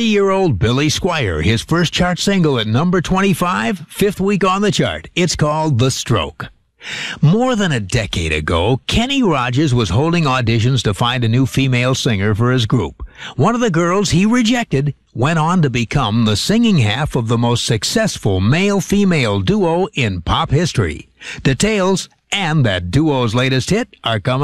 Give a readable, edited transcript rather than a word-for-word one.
30-year-old Billy Squire, his first chart single at number 25, fifth week on the chart. It's called The Stroke. More than a decade ago, Kenny Rogers was holding auditions to find a new female singer for his group. One of the girls he rejected went on to become the singing half of the most successful male-female duo in pop history. Details and that duo's latest hit are coming